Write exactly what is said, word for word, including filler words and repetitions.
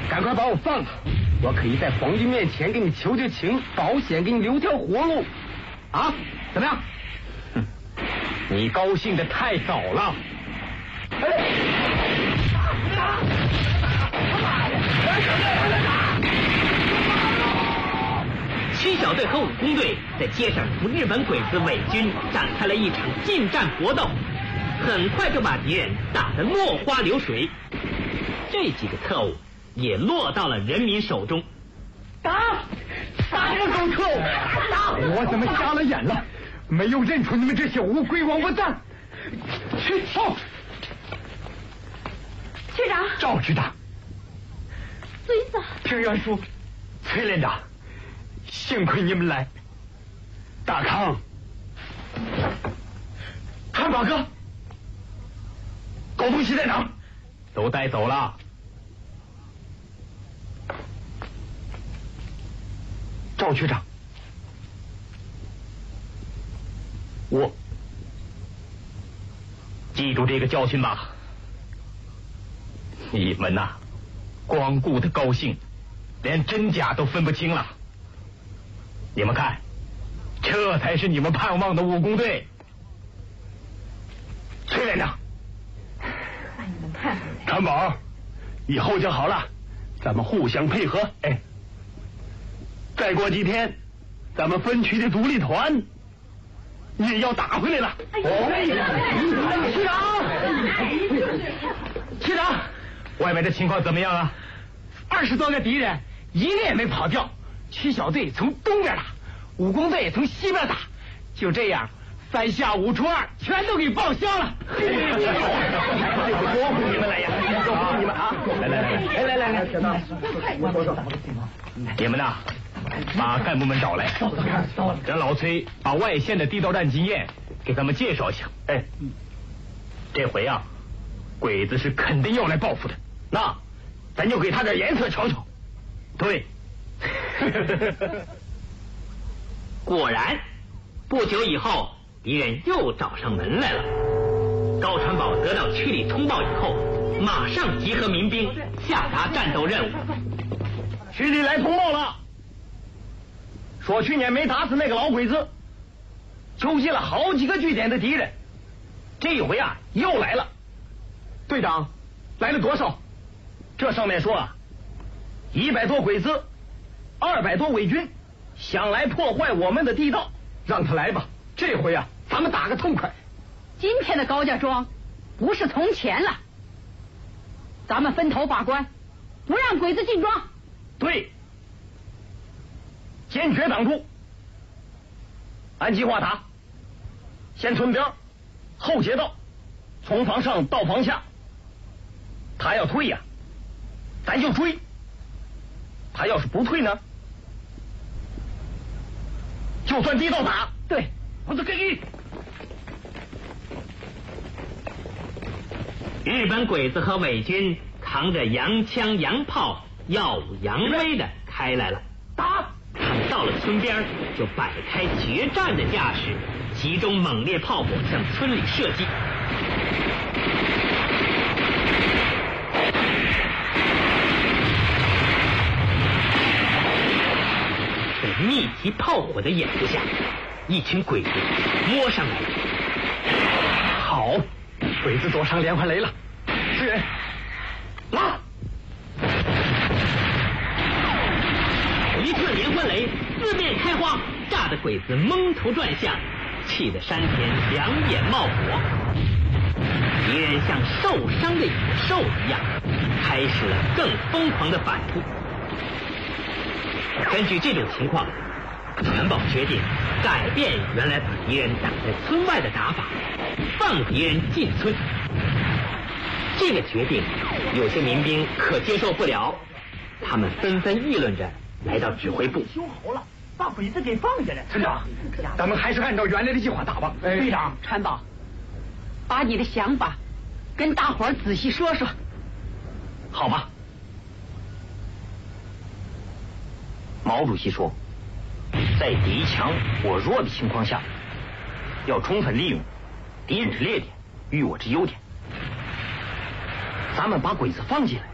赶快把我放了，我可以在皇帝面前给你求求情，保险给你留条活路。啊，怎么样？ 哼，你高兴的太早了。哎！ 七小队和武工队在街上同日本鬼子伪军展开了一场近战搏斗，很快就把敌人打得落花流水。这几个特务也落到了人民手中。 打！打这个狗特务！打！我怎么瞎了眼了？没有认出你们这些乌龟王八蛋！去报！ 局长， 赵局长， 孙子， 平原叔，崔连长，幸亏你们来。大康，汉堡哥，高东西在哪？ 都带走了。 赵局长， 我记住这个教训吧。你们呐、啊，光顾得高兴，连真假都分不清了。你们看，这才是你们盼望的武工队。 崔连长， 把你们看看。 川宝，以后就好了，咱们互相配合。哎，再过几天，咱们分区的独立团也要打回来了。 局长，局长， 外面的情况怎么样啊？ 二十多个敌人，一个也没跑掉。七小队从东边打，武工队从西边打，就这样，三下五除二，全都给报销了。 多亏你们来呀！多亏你们啊！来来来来来来来，小刀，我说说情况。你们呐，把干部们找来，让老崔把外线的地道战经验给他们介绍一下。哎，这回啊，鬼子是肯定要来报复的，那咱就给他点颜色瞧瞧。对。 果然，不久以后，敌人又找上门来了。高传宝得到区里通报以后，马上集合民兵，下达战斗任务。 区里来通报了，说去年没打死那个老鬼子，纠集了好几个据点的敌人，这一回啊又来了。队长，来了多少？这上面说啊，一百多鬼子，二百多伪军，想来破坏我们的地道，让他来吧。这回啊，咱们打个痛快。 今天的高家庄不是从前了，咱们分头把关，不让鬼子进庄。 对，坚决挡住，按计划打，先村边，后街道，从房上到房下。他要退呀、啊，咱就追；他要是不退呢，就算地道打。对，我就给你。 日本鬼子和伪军扛着洋枪洋炮，耀武扬威的开来了。 打！ 他们到了村边，就摆开决战的架势，集中猛烈炮火向村里射击。在密集炮火的掩护下，一群鬼子摸上来了。 好，鬼子躲上连环雷了，支人拉！ 一个连环雷四面开花，炸得鬼子蒙头转向，气得山田两眼冒火。敌人像受伤的野兽一样，开始了更疯狂的反扑。根据这种情况，传宝决定改变原来把敌人挡在村外的打法，放敌人进村。这个决定有些民兵可接受不了，他们纷纷议论着来到指挥部。 修好了，把鬼子给放下来。村长，咱们还是按照原来的计划打吧。 队长，传宝，把你的想法跟大伙儿仔细说说。 好吧。毛主席说，在敌强我弱的情况下，要充分利用敌人之劣点与我之优点。咱们把鬼子放进来，